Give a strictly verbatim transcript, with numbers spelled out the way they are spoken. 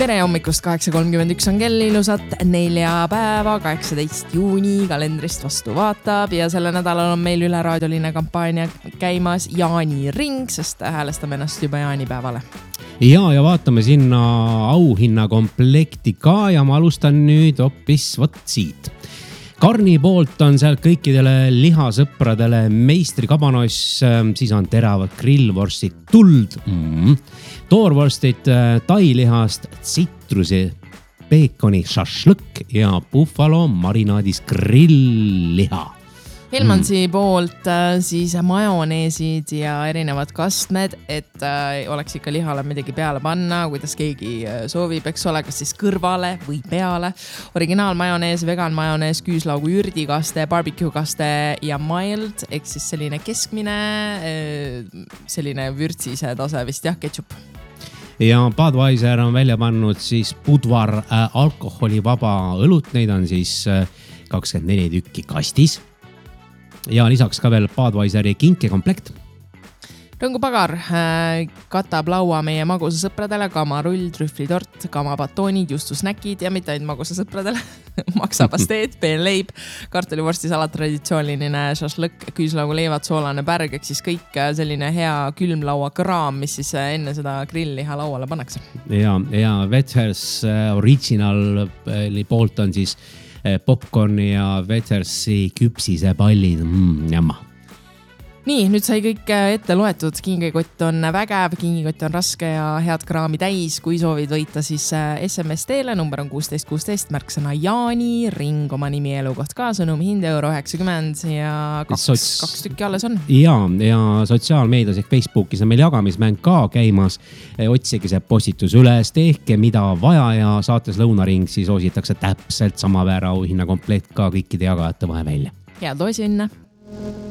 tere hommikust, kaheksa kolmkümmend üks on kell, ilusat neljapäeva, kaheksateist juuni kalendrist vastu vaatab ja selle nädalal on meil üle raadioline kampaania käimas Jaani ring, sest häälestame ennast juba jaanipäevale. Ja, ja vaatame sinna auhinna komplekti ka ja ma alustan nüüd hoopis võt siit. Karni poolt on seal kõikidele lihasõpradele meistri kabanoss, siis on teravad grillvorstid tuld, mm, toorvorstid tailihast, tsitrusi, peekoni šašlõkk ja buffalo marinaadis grillliha. Helmansi mm. poolt siis majoneesid ja erinevad kastmed, et oleks ikka lihale midagi peale panna, kuidas keegi soovib, eks ole, kas siis kõrvale või peale. Originaal majonees, vegan majonees, küüslaugu ürdikaste, barbecue kaste ja mild, ehk siis selline keskmine, selline vürtsise tase vist, jah, ketšup. Ja Budweiser on välja pannud siis Budvar alkoholivaba õlut, neid on siis kakskümmend neli tükki kastis. Ja lisaks ka veel Budweiseri kinkekomplekt. Rõngupagar katab laua meie magusa sõpradele, kamarull, trühvlitort, kamabatoonid, justusnäkid ja mitte ainult magusa sõpradele. Maksapasteed, peenleib, kartulivorstisalat, traditsiooniline šašlõkk, küüslaugu leivad, soolane pärg, ehk siis kõik selline hea külmlaua kraam, mis siis enne seda grillliha lauale pannakse. Ja, ja Wethers Original poolt on siis popcorni ja Wethersi küpsise pallid. Mm, jamma. Nii, nüüd sai kõik ette loetud. Kingikott on vägev, kingikott on raske ja head kraami täis. Kui soovid võita, siis S M S teele, number on kuusteist kuusteist, märksõna Jaani ring, oma nimi elukoht ka, sõnum hind euro üheksakümmend ja kaks, Sots... kaks tükki alles on. Ja, ja sotsiaalmeedias ehk Facebookis on meil jagamismäng ka käimas. Otsige see postitus üles, tehke mida vaja ja saates Lõunaring siis ositakse täpselt sama väära auhinna komplekt ka kõikide jagajate vahe välja. Head osi õnne!